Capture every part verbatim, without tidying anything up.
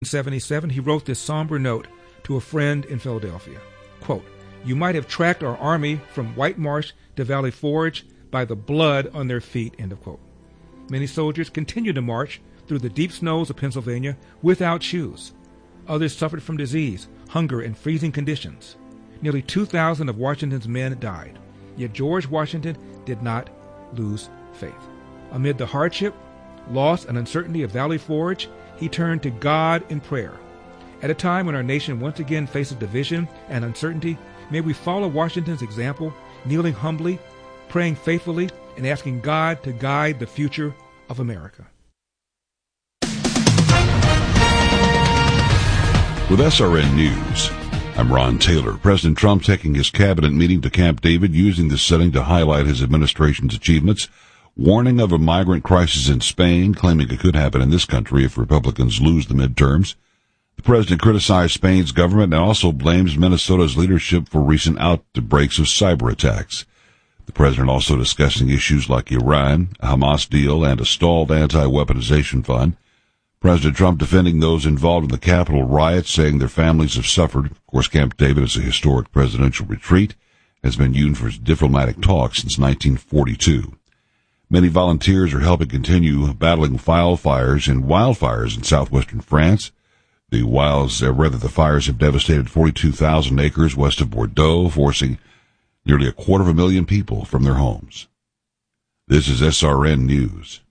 seventy-seven, he wrote this somber note to a friend in Philadelphia. Quote, "You might have tracked our army from White Marsh to Valley Forge by the blood on their feet," end of quote. Many soldiers continued to march through the deep snows of Pennsylvania without shoes. Others suffered from disease, hunger, and freezing conditions. Nearly two thousand of Washington's men died. Yet George Washington did not lose faith. Amid the hardship, loss, and uncertainty of Valley Forge, he turned to God in prayer. At a time when our nation once again faces division and uncertainty, may we follow Washington's example, kneeling humbly, praying faithfully, and asking God to guide the future of America. With S R N News, I'm Ron Taylor. President Trump taking his cabinet meeting to Camp David, using this setting to highlight his administration's achievements, warning of a migrant crisis in Spain, claiming it could happen in this country if Republicans lose the midterms. The president criticized Spain's government and also blames Minnesota's leadership for recent outbreaks of cyber attacks. The president also discussing issues like Iran, a Hamas deal, and a stalled anti-weaponization fund. President Trump defending those involved in the Capitol riots, saying their families have suffered. Of course, Camp David is a historic presidential retreat, has been used for diplomatic talks since nineteen forty-two. Many volunteers are helping continue battling wildfires and wildfires in southwestern France. The wilds, uh, rather the fires have devastated forty-two thousand acres west of Bordeaux, forcing nearly a quarter of a million people from their homes. This is S R N News.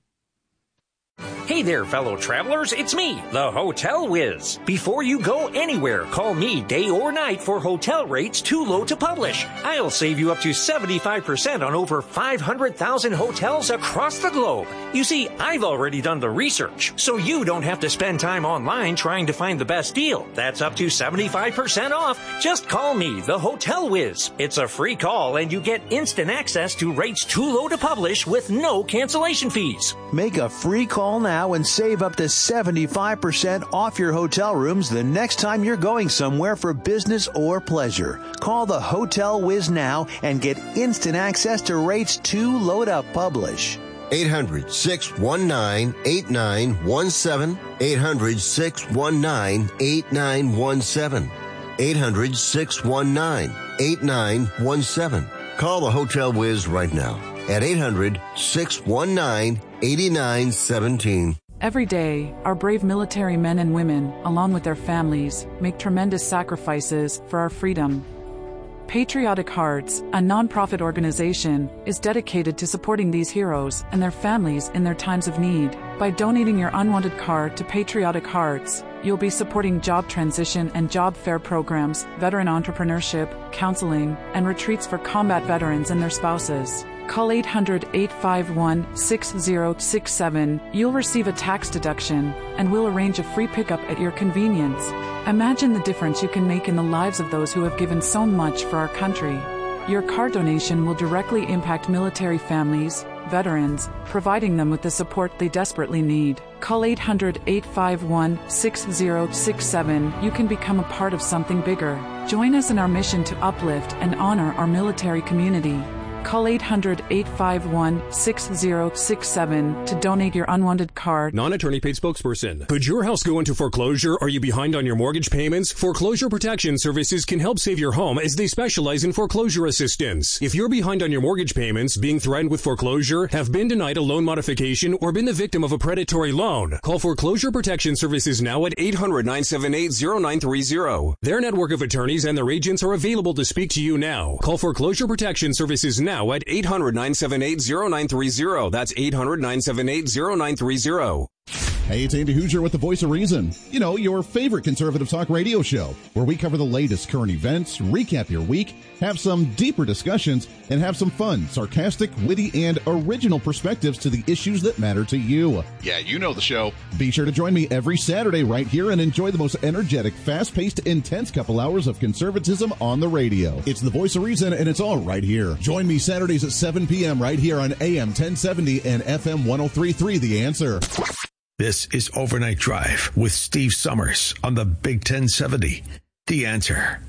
Hey there, fellow travelers. It's me, the Hotel Whiz. Before you go anywhere, call me day or night for hotel rates too low to publish. I'll save you up to seventy-five percent on over five hundred thousand hotels across the globe. You see, I've already done the research, so you don't have to spend time online trying to find the best deal. That's up to seventy-five percent off. Just call me, the Hotel Whiz. It's a free call, and you get instant access to rates too low to publish with no cancellation fees. Make a free call now and save up to seventy-five percent off your hotel rooms the next time you're going somewhere for business or pleasure. Call the Hotel Whiz now and get instant access to rates too low to publish. eight hundred, six one nine, eight nine one seven. eight hundred, six one nine, eight nine one seven. eight hundred, six one nine, eight nine one seven. Call the Hotel Whiz right now at eight hundred, six one nine, eight nine one seven. Every day, our brave military men and women, along with their families, make tremendous sacrifices for our freedom. Patriotic Hearts, a nonprofit organization, is dedicated to supporting these heroes and their families in their times of need. By donating your unwanted card to Patriotic Hearts, you'll be supporting job transition and job fair programs, veteran entrepreneurship, counseling, and retreats for combat veterans and their spouses. Call eight hundred, eight five one, six zero six seven. You'll receive a tax deduction, and we'll arrange a free pickup at your convenience. Imagine the difference you can make in the lives of those who have given so much for our country. Your card donation will directly impact military families, veterans, providing them with the support they desperately need. Call eight hundred, eight five one, six zero six seven. You can become a part of something bigger. Join us in our mission to uplift and honor our military community. Call eight hundred, eight five one, six zero six seven to donate your unwanted card. Non-attorney paid spokesperson. Could your house go into foreclosure? Are you behind on your mortgage payments? Foreclosure Protection Services can help save your home, as they specialize in foreclosure assistance. If you're behind on your mortgage payments, being threatened with foreclosure, have been denied a loan modification, or been the victim of a predatory loan, call Foreclosure Protection Services now at eight hundred, nine seven eight, zero nine three zero. Their network of attorneys and their agents are available to speak to you now. Call Foreclosure Protection Services now Now at eight hundred, nine seven eight, zero nine three zero. That's eight hundred, nine seven eight, zero nine three zero. Hey, it's Andy Hoosier with the Voice of Reason. You know, your favorite conservative talk radio show, where we cover the latest current events, recap your week, have some deeper discussions, and have some fun, sarcastic, witty, and original perspectives to the issues that matter to you. Yeah, you know the show. Be sure to join me every Saturday right here and enjoy the most energetic, fast-paced, intense couple hours of conservatism on the radio. It's the Voice of Reason, and it's all right here. Join me Saturdays at seven p.m. right here on A M ten seventy and F M one oh three point three, The Answer. This is Overnight Drive with Steve Summers on the Big ten seventy. The Answer.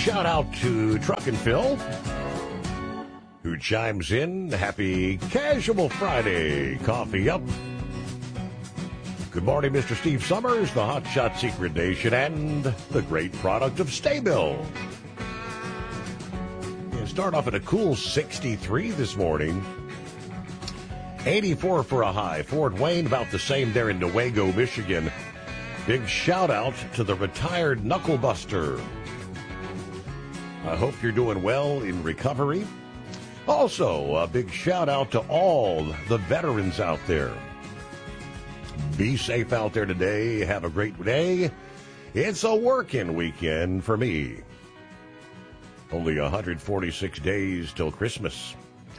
shout out to Truck and Phil, who chimes in. Happy Casual Friday. Coffee up. Good morning, Mister Steve Summers, the Hot Shot Secret Nation, and the great product of Staybill. Yeah, start off at a cool sixty-three this morning. eighty-four for a high. Fort Wayne, about the same there in Newaygo, Michigan. Big shout out to the retired Knucklebuster. I hope you're doing well in recovery. Also, a big shout out to all the veterans out there. Be safe out there today. Have a great day. It's a working weekend for me. Only one hundred forty-six days till Christmas.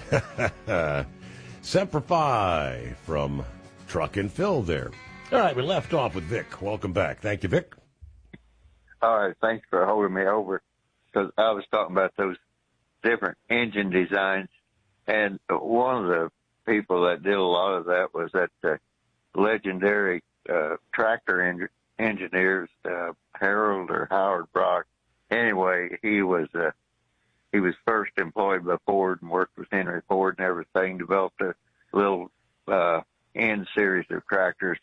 Semper Fi from Truck and Phil there. All right, we left off with Vic. Welcome back. Thank you, Vic. All right, thanks for holding me over, because I was talking about those different engine designs, and one of the people that did a lot of that was that uh, legendary uh, tractor en- engineers, uh, Harold or Howard Brock. Anyway, he was uh, he was first employed by Ford and worked with Henry Ford and everything, developed a little uh, N series of tractors,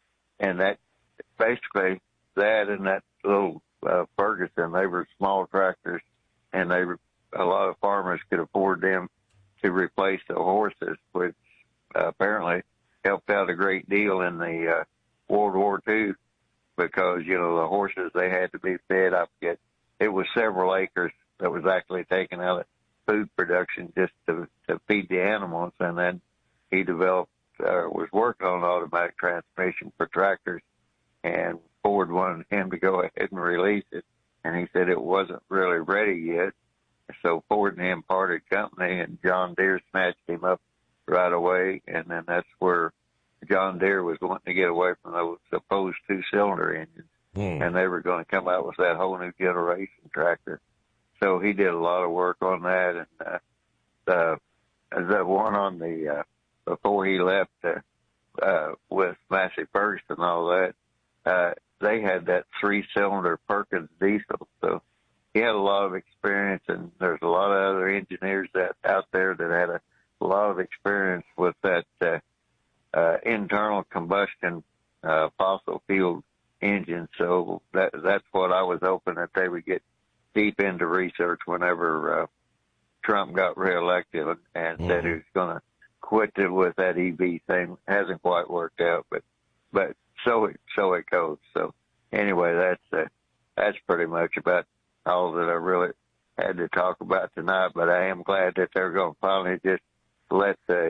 and that basically that and that little uh, Ferguson, they were small tractors, and they were, a lot of farmers could afford them to replace the horses, which uh, apparently helped out a great deal in the uh, World War Two, because, you know, the horses, they had to be fed. I forget, it was several acres that was actually taken out of food production just to, to feed the animals. And then he developed, uh, was working on automatic transmission for tractors, and Ford wanted him to go ahead and release it. And he said it wasn't really ready yet. So Ford and him parted company, and John Deere snatched him up right away. And then that's where John Deere was wanting to get away from those supposed two-cylinder engines. Mm. And they were going to come out with that whole new generation tractor. So he did a lot of work on that. And uh, the, the one on the, uh, before he left uh, uh, with Massey Ferguson and all that, uh, they had that three-cylinder Perkins diesel. So he had a lot of experience, and there's a lot of other engineers that out there that had a, a lot of experience with that uh, uh, internal combustion uh, fossil fuel engine. So that that's what I was hoping that they would get deep into research whenever uh, Trump got reelected, and mm-hmm. said he was going to quit it with that E V thing. Hasn't quite worked out, but but so it so it goes. So anyway, that's uh, that's pretty much about all that I really had to talk about tonight. But I am glad that they're going to finally just let the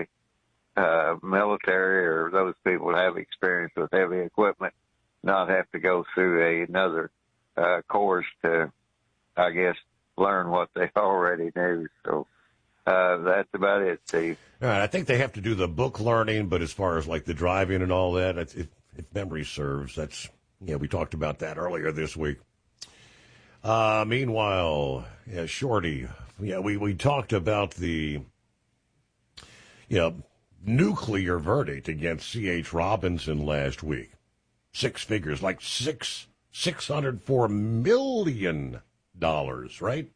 uh, military or those people that have experience with heavy equipment not have to go through a, another uh, course to, I guess, learn what they already knew. So uh, that's about it, Steve. All right, I think they have to do the book learning, but as far as like the driving and all that, if, if memory serves, that's, yeah, we talked about that earlier this week. Uh, meanwhile, yeah, Shorty, yeah, we, we talked about the, you know, nuclear verdict against C H. Robinson last week. Six figures, like six, six hundred four million dollars, right?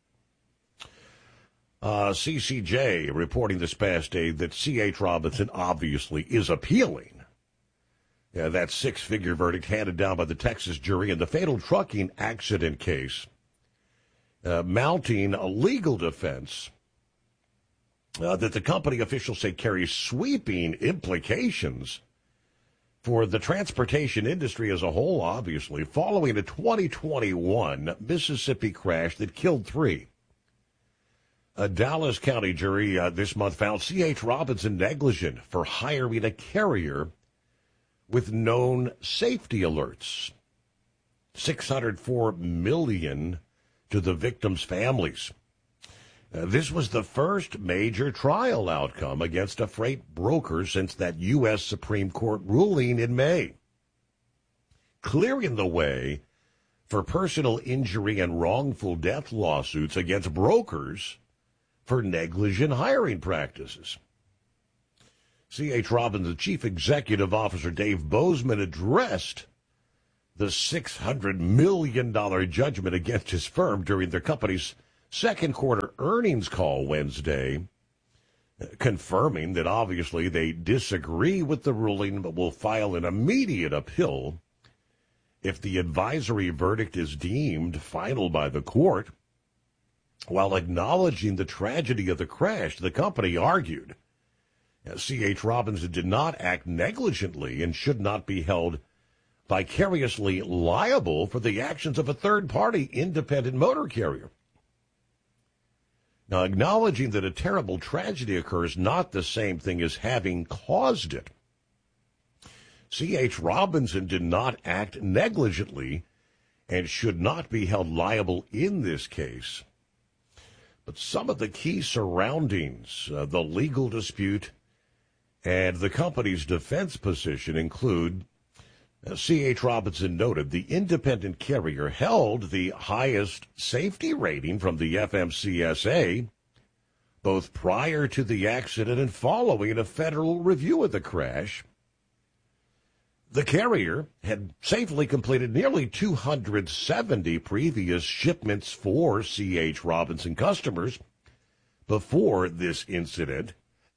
Uh, C C J reporting this past day that C H. Robinson obviously is appealing. Yeah, that six-figure verdict handed down by the Texas jury in the fatal trucking accident case, uh, mounting a legal defense uh, that the company officials say carries sweeping implications for the transportation industry as a whole, obviously, following a twenty twenty-one Mississippi crash that killed three. A Dallas County jury uh, this month found C H. Robinson negligent for hiring a carrier with known safety alerts. six hundred four million dollars to the victims' families. Uh, this was the first major trial outcome against a freight broker since that U S. Supreme Court ruling in May, clearing the way for personal injury and wrongful death lawsuits against brokers for negligent hiring practices. C H. Robinson's Chief Executive Officer Dave Bozeman addressed the six hundred million dollars judgment against his firm during their company's second quarter earnings call Wednesday, confirming that obviously they disagree with the ruling but will file an immediate appeal if the advisory verdict is deemed final by the court. While acknowledging the tragedy of the crash, the company argued C H. Robinson did not act negligently and should not be held vicariously liable for the actions of a third-party independent motor carrier. Now, acknowledging that a terrible tragedy occurs not the same thing as having caused it. C H. Robinson did not act negligently and should not be held liable in this case. But some of the key surroundings, uh, the legal dispute, and the company's defense position include, uh, C H. Robinson noted, the independent carrier held the highest safety rating from the F M C S A, both prior to the accident and following a federal review of the crash. The carrier had safely completed nearly two hundred seventy previous shipments for C H. Robinson customers before this incident.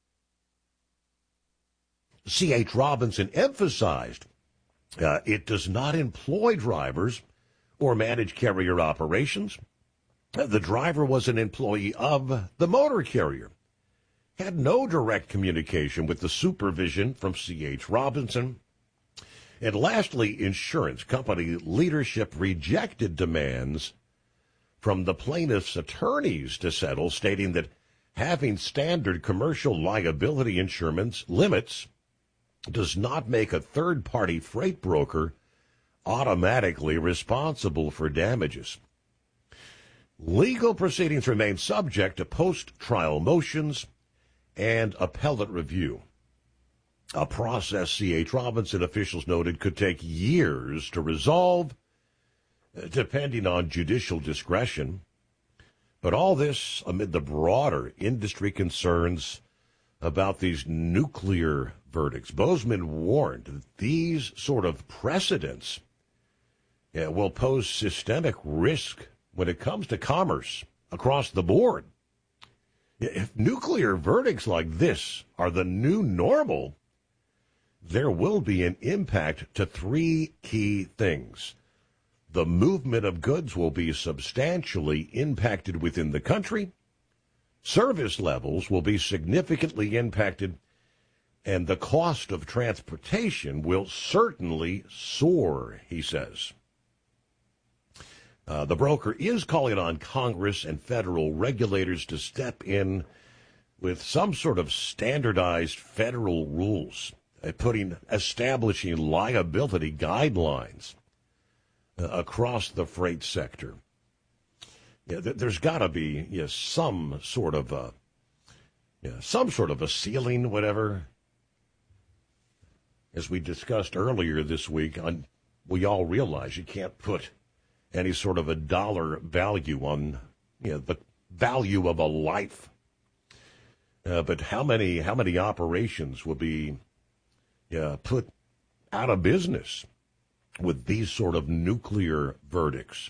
C H. Robinson emphasized uh, it does not employ drivers or manage carrier operations. The driver was an employee of the motor carrier, had no direct communication with the supervision from C H. Robinson. And lastly, insurance company leadership rejected demands from the plaintiff's attorneys to settle, stating that having standard commercial liability insurance limits does not make a third-party freight broker automatically responsible for damages. Legal proceedings remain subject to post-trial motions and appellate review, a process C H. Robinson officials noted could take years to resolve, depending on judicial discretion. But all this amid the broader industry concerns about these nuclear verdicts. Bozeman warned that these sort of precedents yeah, will pose systemic risk when it comes to commerce across the board. If nuclear verdicts like this are the new normal, there will be an impact to three key things. The movement of goods will be substantially impacted within the country. Service levels will be significantly impacted, and the cost of transportation will certainly soar, he says. Uh, the broker is calling on Congress and federal regulators to step in with some sort of standardized federal rules, uh, putting establishing liability guidelines uh, across the freight sector. Yeah, th- there's got to be yeah, some sort of a yeah, some sort of a ceiling, whatever. As we discussed earlier this week, on, we all realize you can't put any sort of a dollar value on you know, the value of a life. Uh, but how many how many operations will be uh, put out of business with these sort of nuclear verdicts?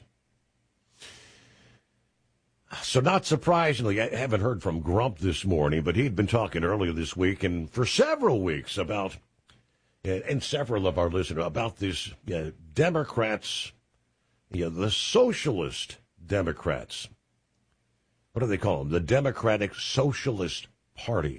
So not surprisingly, I haven't heard from Grump this morning, but he'd been talking earlier this week and for several weeks about, and several of our listeners, about this uh, Democrats, you know, the socialist Democrats. What do they call them? The Democratic Socialist Party.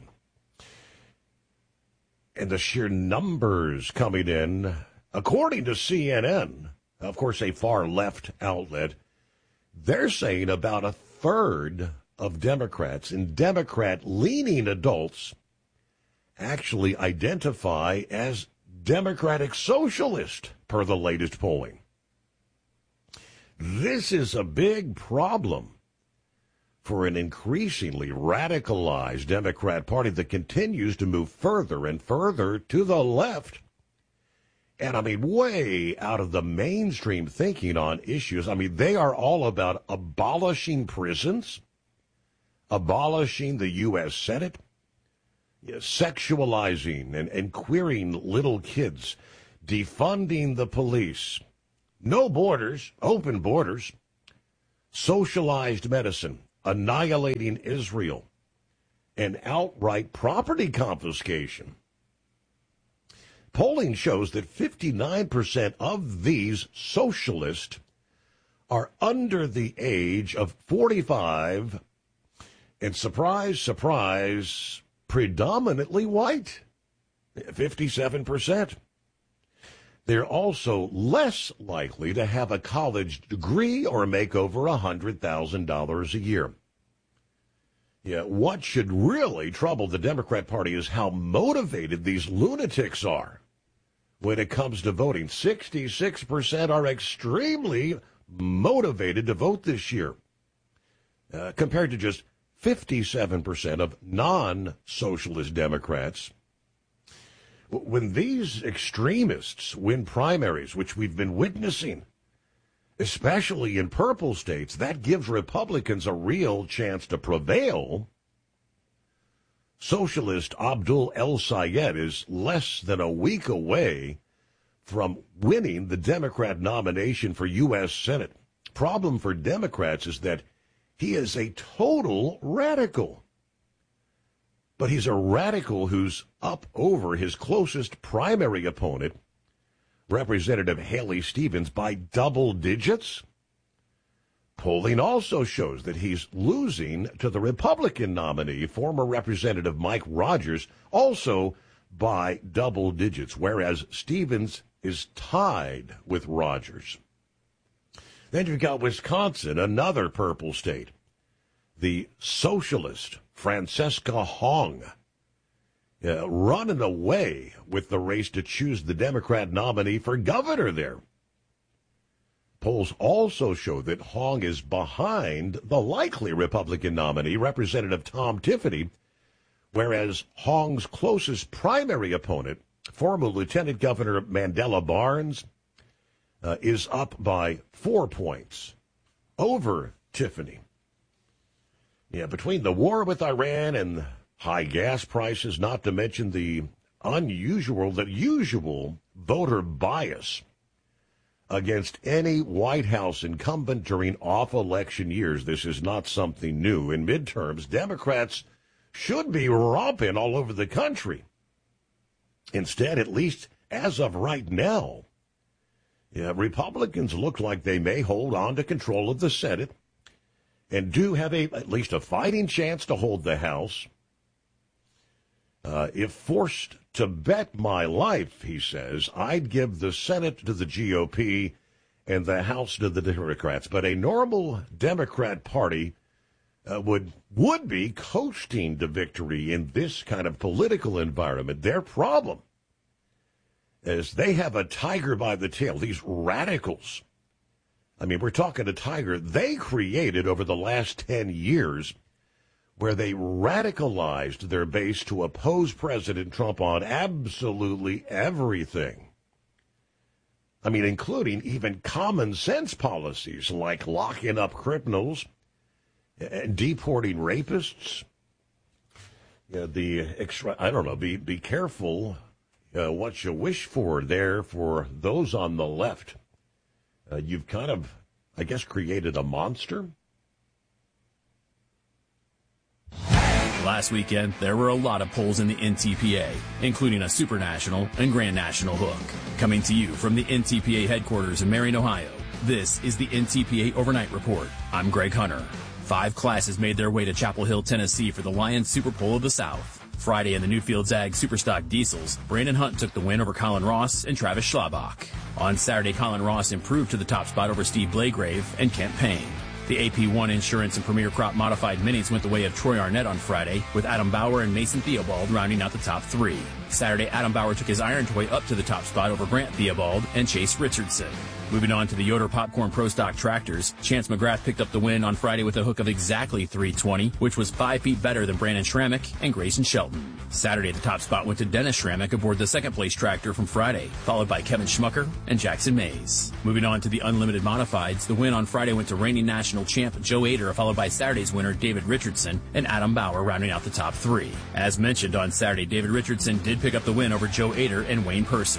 And the sheer numbers coming in, according to C N N, of course, a far left outlet, they're saying about a third of Democrats and Democrat-leaning adults actually identify as Democratic Socialist, per the latest polling. This is a big problem for an increasingly radicalized Democrat Party that continues to move further and further to the left. And, I mean, way out of the mainstream thinking on issues. I mean, they are all about abolishing prisons, abolishing the U S Senate, sexualizing and, and queering little kids, defunding the police, no borders, open borders, socialized medicine, annihilating Israel, and outright property confiscation. Polling shows that fifty-nine percent of these socialists are under the age of forty-five, and surprise, surprise, predominantly white, fifty-seven percent. They're also less likely to have a college degree or make over one hundred thousand dollars a year. Yeah, what should really trouble the Democrat Party is how motivated these lunatics are when it comes to voting. sixty-six percent are extremely motivated to vote this year, uh, compared to just fifty-seven percent of non-socialist Democrats. When these extremists win primaries, which we've been witnessing, especially in purple states, that gives Republicans a real chance to prevail. Socialist Abdul El Sayed is less than a week away from winning the Democrat nomination for U S Senate. Problem for Democrats is that he is a total radical. But he's a radical who's up over his closest primary opponent, Representative Haley Stevens, by double digits. Polling also shows that he's losing to the Republican nominee, former Representative Mike Rogers, also by double digits, whereas Stevens is tied with Rogers. Then you've got Wisconsin, another purple state. The socialist Francesca Hong uh, running away with the race to choose the Democrat nominee for governor there. Polls also show that Hong is behind the likely Republican nominee, Representative Tom Tiffany, whereas Hong's closest primary opponent, former Lieutenant Governor Mandela Barnes, uh, is up by four points over Tiffany. Yeah, between the war with Iran and high gas prices, not to mention the unusual, the usual voter bias against any White House incumbent during off-election years. This is not something new. In midterms, Democrats should be romping all over the country. Instead, at least as of right now, yeah, Republicans look like they may hold on to control of the Senate and do have a at least a fighting chance to hold the House. Uh, if forced to bet my life, he says, I'd give the Senate to the G O P and the House to the Democrats. But a normal Democrat Party uh, would would be coasting to victory in this kind of political environment. Their problem is they have a tiger by the tail, these radicals. I mean, we're talking a tiger they created over the last ten years, where they radicalized their base to oppose President Trump on absolutely everything. I mean, including even common sense policies like locking up criminals and deporting rapists. Yeah, the extra, I don't know, be, be careful uh, what you wish for there for those on the left. Uh, you've kind of, I guess, created a monster. Last weekend, there were a lot of polls in the N T P A, including a Super National and Grand National hook. Coming to you from the N T P A headquarters in Marion, Ohio, this is the N T P A Overnight Report. I'm Greg Hunter. Five classes made their way to Chapel Hill, Tennessee for the Lions Super Bowl of the South. Friday in the Newfields Ag Superstock Diesels, Brandon Hunt took the win over Colin Ross and Travis Schlabach. On Saturday, Colin Ross improved to the top spot over Steve Blagrave and Kent Payne. The A P one Insurance and Premier Crop Modified Minis went the way of Troy Arnett on Friday, with Adam Bauer and Mason Theobald rounding out the top three. Saturday, Adam Bauer took his Iron Toy up to the top spot over Grant Theobald and Chase Richardson. Moving on to the Yoder Popcorn Pro Stock Tractors, Chance McGrath picked up the win on Friday with a hook of exactly three twenty, which was five feet better than Brandon Schrammick and Grayson Shelton. Saturday, the top spot went to Dennis Schrammick aboard the second-place tractor from Friday, followed by Kevin Schmucker and Jackson Mays. Moving on to the Unlimited Modifieds, the win on Friday went to reigning national champ Joe Ader, followed by Saturday's winner David Richardson and Adam Bauer rounding out the top three. As mentioned on Saturday, David Richardson did pick up the win over Joe Ader and Wayne Purser.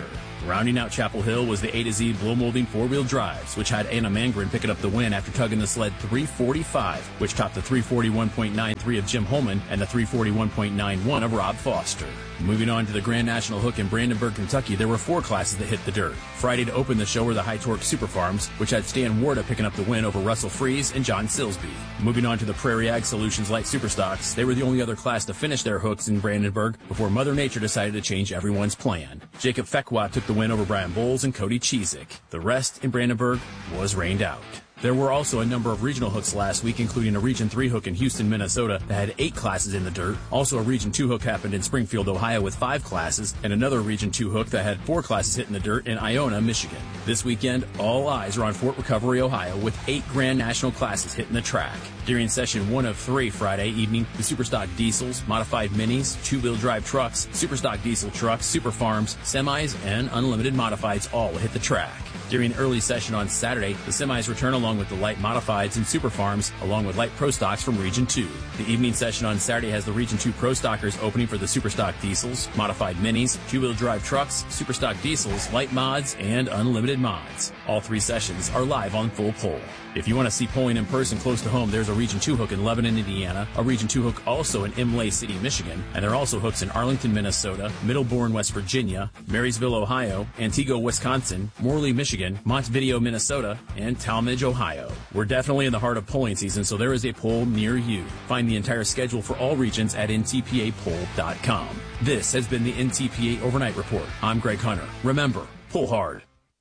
Rounding out Chapel Hill was the A to Z blow molding four-wheel drives, which had Anna Mangren picking up the win after tugging the sled three forty-five, which topped the three forty-one point nine three of Jim Holman and the three forty-one point nine one of Rob Foster. Moving on to the Grand National Hook in Brandenburg, Kentucky, there were four classes that hit the dirt. Friday to open the show were the High Torque Super Farms, which had Stan Warda picking up the win over Russell Fries and John Silsby. Moving on to the Prairie Ag Solutions Light Superstocks, they were the only other class to finish their hooks in Brandenburg before Mother Nature decided to change everyone's plan. Jacob Fekwa took the win over Brian Bowles and Cody Cheezick. The rest in Brandenburg was rained out. There were also a number of regional hooks last week, including a Region three hook in Houston, Minnesota that had eight classes in the dirt. Also, a Region two hook happened in Springfield, Ohio with five classes, and another Region two hook that had four classes hitting the dirt in Iona, Michigan. This weekend, all eyes are on Fort Recovery, Ohio, with eight Grand National classes hitting the track. During session one of three Friday evening, the Superstock Diesels, Modified Minis, two-wheel drive trucks, Superstock Diesel trucks, Super Farms, semis, and Unlimited Modifieds all hit the track. During early session on Saturday, the semis return along with the light modifieds and super farms, along with light pro stocks from Region two. The evening session on Saturday has the Region two pro stockers opening for the Superstock Diesels, modified minis, two-wheel drive trucks, Superstock Diesels, light mods, and unlimited mods. All three sessions are live on Full Pole. If you want to see polling in person close to home, there's a Region two hook in Lebanon, Indiana, a Region two hook also in Imlay City, Michigan, and there are also hooks in Arlington, Minnesota, Middlebourne, West Virginia, Marysville, Ohio, Antigo, Wisconsin, Morley, Michigan, Montevideo, Minnesota, and Talmadge, Ohio. We're definitely in the heart of polling season, so there is a poll near you. Find the entire schedule for all regions at N T P A poll dot com. This has been the N T P A Overnight Report. I'm Greg Hunter. Remember, pull hard.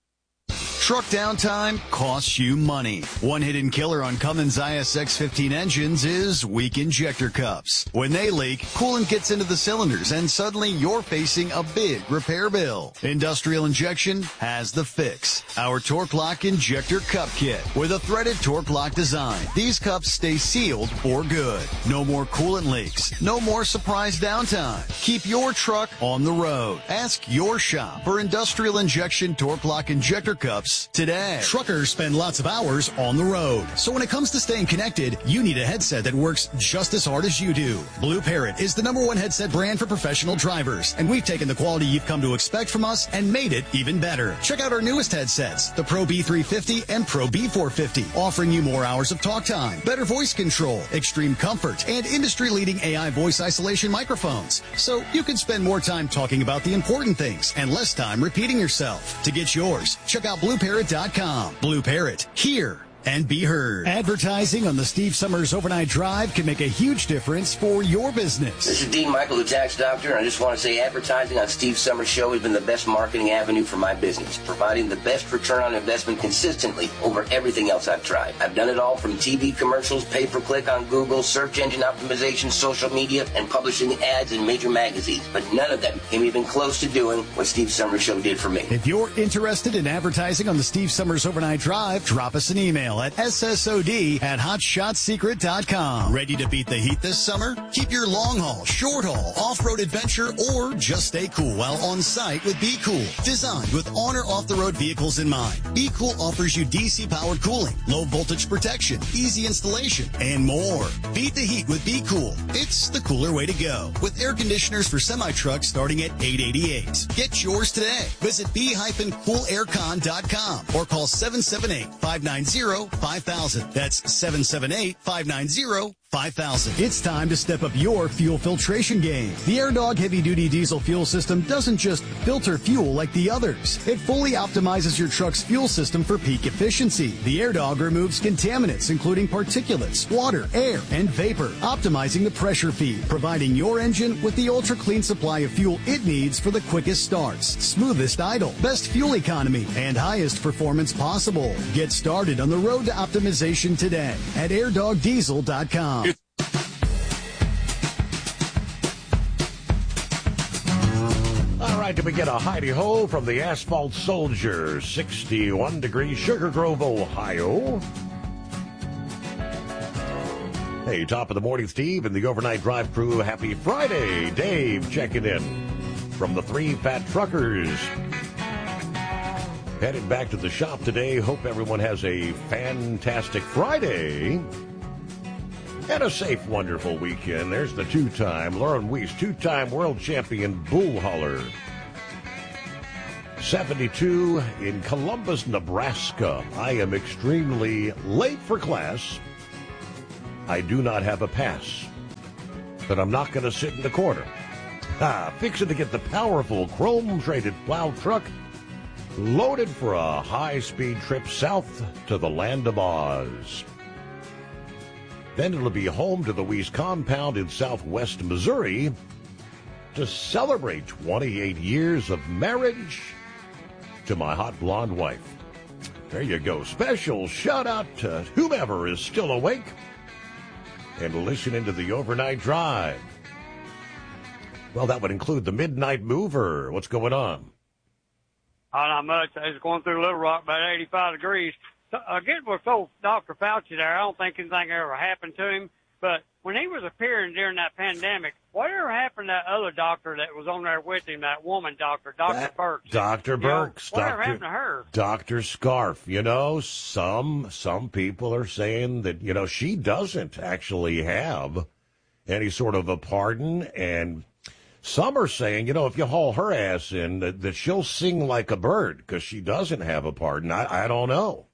Truck downtime costs you money. One hidden killer on Cummins I S X fifteen engines is weak injector cups. When they leak, coolant gets into the cylinders and suddenly you're facing a big repair bill. Industrial Injection has the fix. Our Torque Lock Injector Cup Kit with a threaded Torque Lock design. These cups stay sealed for good. No more coolant leaks. No more surprise downtime. Keep your truck on the road. Ask your shop for Industrial Injection Torque Lock Injector Cups today. Truckers spend lots of hours on the road. So when it comes to staying connected, you need a headset that works just as hard as you do. Blue Parrot is the number one headset brand for professional drivers, and we've taken the quality you've come to expect from us and made it even better. Check out our newest headsets, the Pro B three fifty and Pro B four fifty, offering you more hours of talk time, better voice control, extreme comfort, and industry-leading A I voice isolation microphones. So you can spend more time talking about the important things and less time repeating yourself. To get yours, check out Blue Parrot dot com. Blue Parrot, hear and be heard. Advertising on the Steve Summers Overnight Drive can make a huge difference for your business. This is Dean Michael, the tax doctor, and I just want to say advertising on Steve Summers' show has been the best marketing avenue for my business, providing the best return on investment consistently over everything else I've tried. I've done it all from T V commercials, pay-per-click on Google, search engine optimization, social media, and publishing ads in major magazines, but none of them came even close to doing what Steve Summers' show did for me. If you're interested in advertising on the Steve Summers Overnight Drive, drop us an email at S S O D at hot shot secret dot com. Ready to beat the heat this summer? Keep your long haul, short haul, off-road adventure, or just stay cool while on site with Be Cool. Designed with on or off-the-road vehicles in mind, Be Cool offers you D C-powered cooling, low voltage protection, easy installation, and more. Beat the heat with Be Cool. It's the cooler way to go. With air conditioners for semi-trucks starting at eight eighty-eight. Get yours today. Visit be cool aircon dot com or call seven seven eight, five nine zero, five thousand. That's seven seven eight, five nine zero, five thousand. It's time to step up your fuel filtration game. The AirDog heavy-duty diesel fuel system doesn't just filter fuel like the others. It fully optimizes your truck's fuel system for peak efficiency. The AirDog removes contaminants, including particulates, water, air, and vapor, optimizing the pressure feed, providing your engine with the ultra-clean supply of fuel it needs for the quickest starts, smoothest idle, best fuel economy, and highest performance possible. Get started on the road to optimization today at air dog diesel dot com. All right, we get a hidey-ho from the Asphalt Soldier, sixty-one degrees, Sugar Grove, Ohio. Hey, top of the morning, Steve, and the Overnight Drive crew. Happy Friday. Dave checking in from the Three Fat Truckers. Headed back to the shop today. Hope everyone has a fantastic Friday and a safe, wonderful weekend. There's the two-time, Lauren Weiss, two-time world champion bull hauler. seventy-two in Columbus, Nebraska. I am extremely late for class. I do not have a pass, but I'm not going to sit in the corner. Ah, fixing to get the powerful chrome-traded plow truck loaded for a high-speed trip south to the land of Oz. Then it'll be home to the Weiss compound in southwest Missouri to celebrate twenty-eight years of marriage to my hot blonde wife. There you go. Special shout-out to whomever is still awake and listening to the overnight drive. Well, that would include the midnight mover. What's going on? Oh, not much. I was going through Little Rock, about eighty-five degrees. So, again, with old Doctor Fauci there, I don't think anything ever happened to him. But when he was appearing during that pandemic, whatever happened to that other doctor that was on there with him, that woman doctor, Doctor Burks? Doctor Burks. You know, whatever Doctor happened to her? Doctor Scarf. You know, some some people are saying that, you know, she doesn't actually have any sort of a pardon, and some are saying, you know, if you haul her ass in, that, that she'll sing like a bird because she doesn't have a pardon. I, I don't know.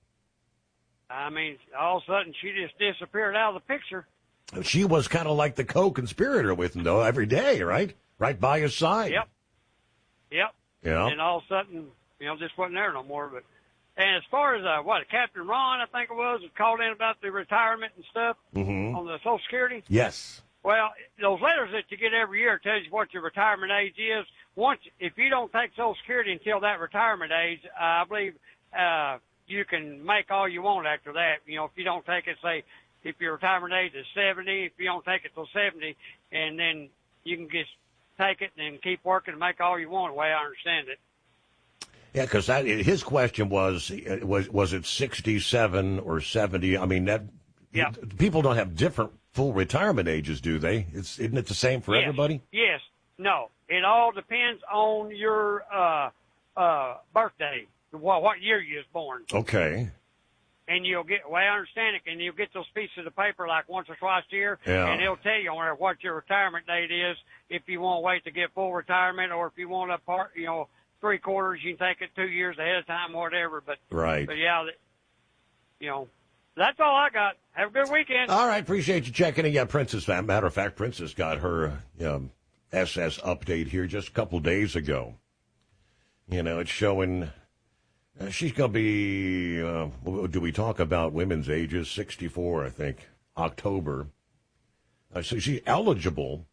I mean, all of a sudden she just disappeared out of the picture. She was kind of like the co-conspirator with him, though, every day, right? Right by his side. Yep. Yep. Yeah. And all of a sudden, you know, just wasn't there no more. But and as far as uh, what Captain Ron, I think it was, was called in about the retirement and stuff mm-hmm. on the Social Security. Yes. Well, those letters that you get every year tells you what your retirement age is. Once, if you don't take Social Security until that retirement age, uh, I believe uh, you can make all you want after that. You know, if you don't take it, say, if your retirement age is seventy, if you don't take it till seventy, and then you can just take it and keep working and make all you want, the way I understand it. Yeah, because his question was, was was it sixty-seven or seventy? I mean, that yeah. people don't have different full retirement ages, do they? It's Isn't it the same for yes. everybody? Yes. No. It all depends on your uh, uh, birthday, what, what year you was born. Okay. And you'll get, well, I understand it, and you'll get those pieces of paper like once or twice a year, yeah. and it'll tell you on there what your retirement date is, if you want to wait to get full retirement, or if you want a part, you know, three quarters, you can take it two years ahead of time, whatever. But right. But yeah, you know, that's all I got. Have a good weekend. All right, appreciate you checking in. Yeah, Princess, matter of fact, Princess got her um, S S update here just a couple days ago. You know, it's showing. Uh, she's going to be, uh, do we talk about women's ages? sixty-four, I think, October. Uh, so she's eligible.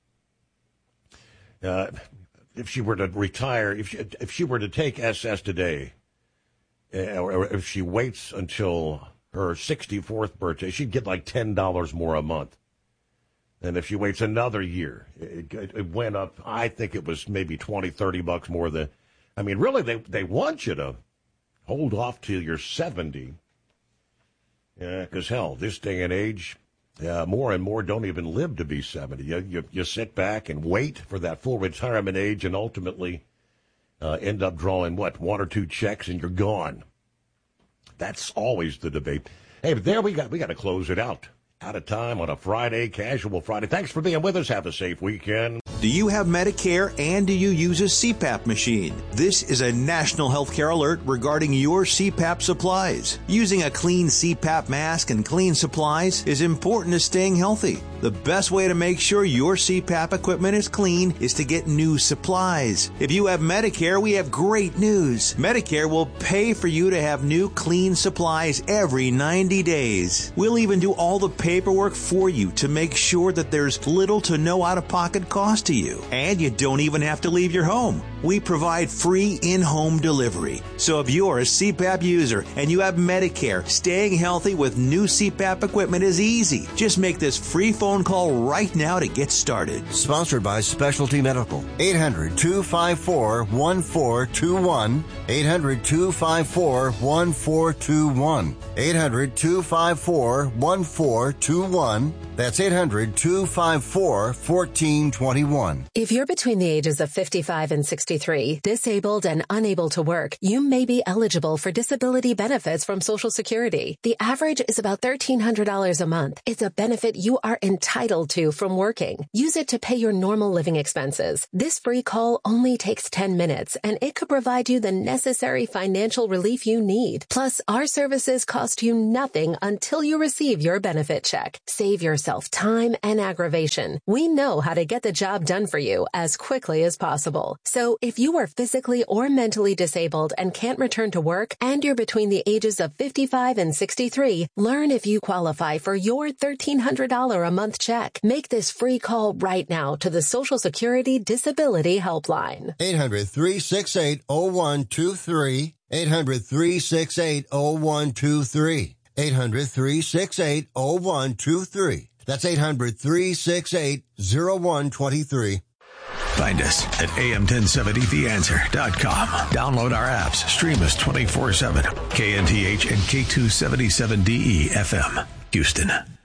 Uh, if she were to retire, if she, if she were to take S S today, uh, or if she waits until her sixty-fourth birthday, she'd get like ten dollars more a month. And if she waits another year, it, it, it went up, I think it was maybe twenty, thirty bucks more than, I mean, really, they, they want you to hold off till you're seventy. Yeah, because, hell, this day and age, uh, more and more don't even live to be seventy. You, you, you sit back and wait for that full retirement age and ultimately uh, end up drawing, what, one or two checks and you're gone. That's always the debate. Hey, but there we got, we got to close it out. Out of time on a Friday, casual Friday. Thanks for being with us. Have a safe weekend. Do you have Medicare and do you use a C PAP machine? This is a national healthcare alert regarding your C PAP supplies. Using a clean C PAP mask and clean supplies is important to staying healthy. The best way to make sure your C PAP equipment is clean is to get new supplies. If you have Medicare, we have great news. Medicare will pay for you to have new clean supplies every ninety days. We'll even do all the paperwork for you to make sure that there's little to no out-of-pocket cost to you. And you don't even have to leave your home. We provide free in-home delivery. So if you're a C PAP user and you have Medicare, staying healthy with new C PAP equipment is easy. Just make this free phone call right now to get started. Sponsored by Specialty Medical. eight hundred, two five four, one four two one. eight hundred, two five four, one four two one. eight hundred, two five four, one four two one. That's eight hundred, two five four, one four two one. If you're between the ages of fifty-five and sixty-three, disabled and unable to work, you may be eligible for disability benefits from Social Security. The average is about thirteen hundred dollars a month. It's a benefit you are entitled to from working. Use it to pay your normal living expenses. This free call only takes ten minutes, and it could provide you the necessary financial relief you need. Plus, our services cost you nothing until you receive your benefit check. Save yourself time and aggravation. We know how to get the job done for you as quickly as possible. So if you are physically or mentally disabled and can't return to work, and you're between the ages of fifty-five and sixty-three, learn if you qualify for your thirteen hundred dollars a month check. Make this free call right now to the Social Security Disability Helpline. eight hundred, three six eight, zero one two three. eight hundred, three six eight, zero one two three. eight hundred, three six eight, zero one two three. That's eight hundred, three six eight, zero one two three. Find us at A M ten seventy the answer dot com. Download our apps. Stream us twenty-four seven. K N T H and K two seventy-seven D E F M, Houston.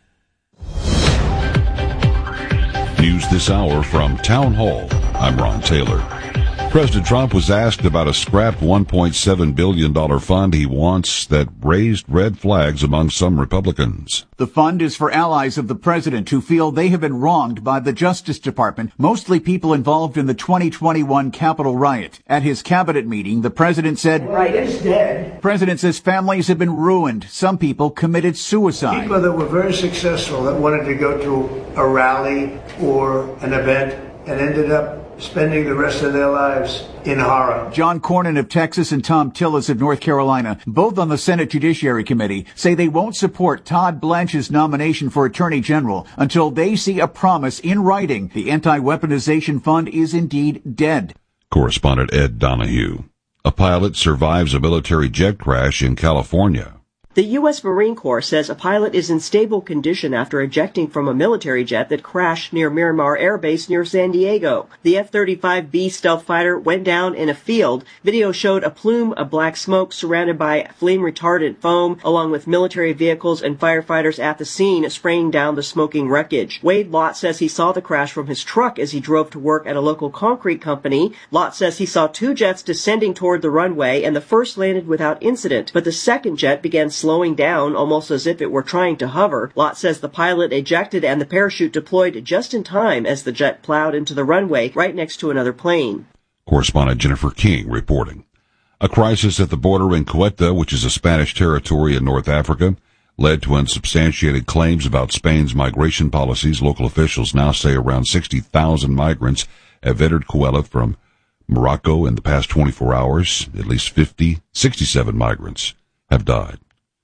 News this hour from Town Hall. I'm Ron Taylor. President Trump was asked about a scrapped one point seven billion dollars fund he wants that raised red flags among some Republicans. The fund is for allies of the president who feel they have been wronged by the Justice Department, mostly people involved in the twenty twenty-one Capitol riot. At his cabinet meeting, the president said, "Right is dead." President says families have been ruined. Some people committed suicide. People that were very successful that wanted to go to a rally or an event and ended up spending the rest of their lives in horror. John Cornyn of Texas and Tom Tillis of North Carolina, both on the Senate Judiciary Committee, say they won't support Todd Blanche's nomination for Attorney General until they see a promise in writing the anti-weaponization fund is indeed dead. Correspondent Ed Donahue. A pilot survives a military jet crash in California. The U S Marine Corps says a pilot is in stable condition after ejecting from a military jet that crashed near Miramar Air Base near San Diego. The F thirty-five B stealth fighter went down in a field. Video showed a plume of black smoke surrounded by flame-retardant foam, along with military vehicles and firefighters at the scene spraying down the smoking wreckage. Wade Lott says he saw the crash from his truck as he drove to work at a local concrete company. Lott says he saw two jets descending toward the runway, and the first landed without incident, but the second jet began slowing down almost as if it were trying to hover. Lott says the pilot ejected and the parachute deployed just in time as the jet plowed into the runway right next to another plane. Correspondent Jennifer King reporting. A crisis at the border in Ceuta, which is a Spanish territory in North Africa, led to unsubstantiated claims about Spain's migration policies. Local officials now say around sixty thousand migrants have entered Ceuta from Morocco in the past twenty-four hours. At least fifty, sixty-seven migrants have died.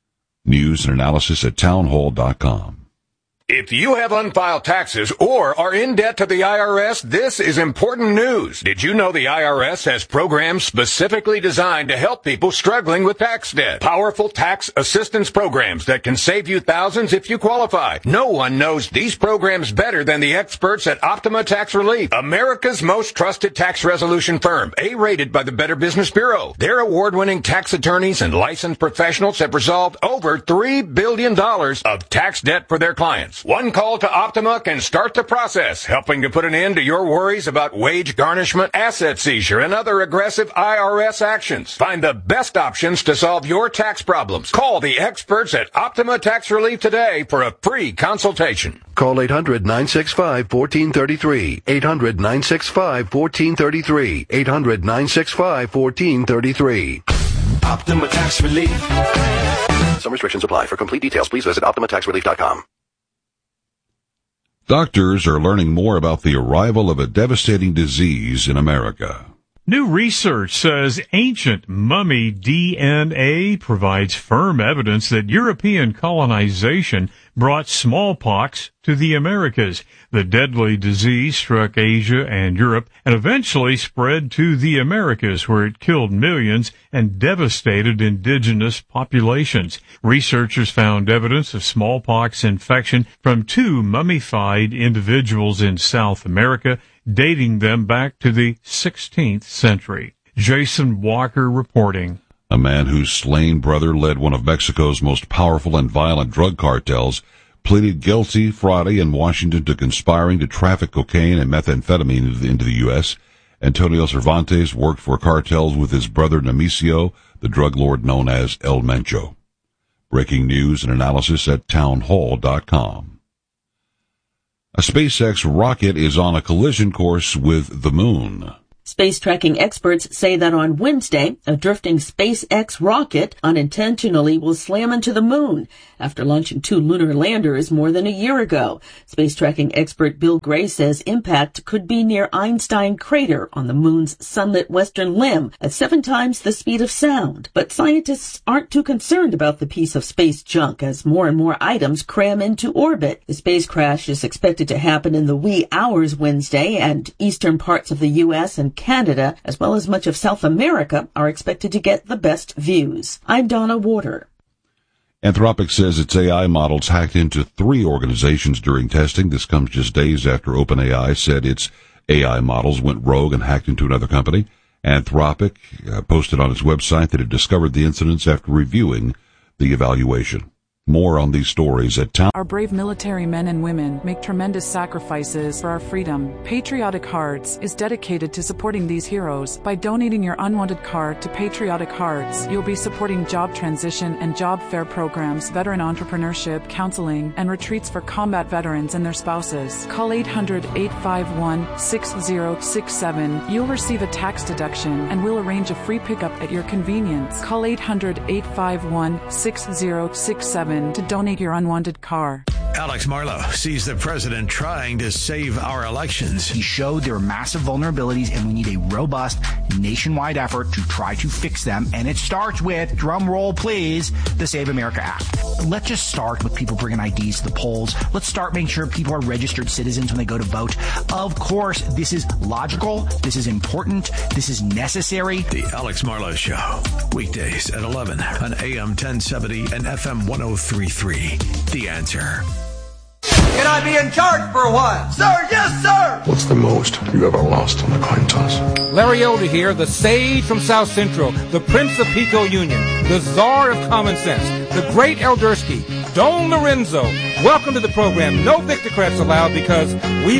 News and analysis at townhall dot com. If you have unfiled taxes or are in debt to the I R S, this is important news. Did you know the I R S has programs specifically designed to help people struggling with tax debt? Powerful tax assistance programs that can save you thousands if you qualify. No one knows these programs better than the experts at Optima Tax Relief, America's most trusted tax resolution firm, A-rated by the Better Business Bureau. Their award-winning tax attorneys and licensed professionals have resolved over three billion dollars of tax debt for their clients. One call to Optima can start the process, helping to put an end to your worries about wage garnishment, asset seizure, and other aggressive I R S actions. Find the best options to solve your tax problems. Call the experts at Optima Tax Relief today for a free consultation. Call eight hundred, nine six five, one four three three. eight hundred, nine six five, one four three three. eight hundred, nine six five, one four three three. Optima Tax Relief. Some restrictions apply. For complete details, please visit optima tax relief dot com. Doctors are learning more about the arrival of a devastating disease in America. New research says ancient mummy D N A provides firm evidence that European colonization brought smallpox to the Americas. The deadly disease struck Asia and Europe and eventually spread to the Americas, where it killed millions and devastated indigenous populations. Researchers found evidence of smallpox infection from two mummified individuals in South America, dating them back to the sixteenth century. Jason Walker reporting. A man whose slain brother led one of Mexico's most powerful and violent drug cartels pleaded guilty Friday in Washington to conspiring to traffic cocaine and methamphetamine into the U S Antonio Cervantes worked for cartels with his brother Nemesio, the drug lord known as El Mencho. Breaking news and analysis at townhall dot com. A SpaceX rocket is on a collision course with the moon. Space tracking experts say that on Wednesday, a drifting SpaceX rocket unintentionally will slam into the moon after launching two lunar landers more than a year ago. Space tracking expert Bill Gray says impact could be near Einstein Crater on the moon's sunlit western limb at seven times the speed of sound. But scientists aren't too concerned about the piece of space junk as more and more items cram into orbit. The space crash is expected to happen in the wee hours Wednesday, and eastern parts of the U S and Canada, as well as much of South America, are expected to get the best views. I'm Donna Warder. Anthropic says its A I models hacked into three organizations during testing. This comes just days after OpenAI said its A I models went rogue and hacked into another company. Anthropic uh, posted on its website that it discovered the incidents after reviewing the evaluation. More on these stories at Town. Our brave military men and women make tremendous sacrifices for our freedom. Patriotic Hearts is dedicated to supporting these heroes. By donating your unwanted card to Patriotic Hearts, you'll be supporting job transition and job fair programs, veteran entrepreneurship, counseling, and retreats for combat veterans and their spouses. Call eight hundred, eight five one, six zero six seven. You'll receive a tax deduction and we'll arrange a free pickup at your convenience. Call eight hundred, eight five one, six zero six seven to donate your unwanted car. Alex Marlow sees the president trying to save our elections. He showed there are massive vulnerabilities and we need a robust nationwide effort to try to fix them. And it starts with, drum roll please, the Save America Act. Let's just start with people bringing I Ds to the polls. Let's start making sure people are registered citizens when they go to vote. Of course, this is logical. This is important. This is necessary. The Alex Marlow Show. Weekdays at eleven on A M ten seventy and F M one oh three point three. The Answer. Can I be in charge for a while? Sir, yes, sir! What's the most you ever lost on a coin toss? Larry Elder here, the sage from South Central, the Prince of Pico Union, the czar of common sense, the great Eldersky, Don Lorenzo. Welcome to the program. No Victocrats allowed because we